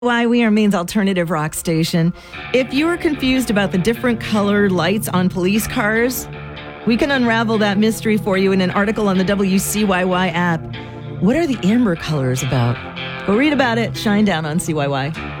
Why we are Maine's alternative rock station. If you are confused about the different color lights on police cars, we can unravel that mystery for you in an article on the WCYY app. What are the amber colors about? Go read about it. Shine down on CYY.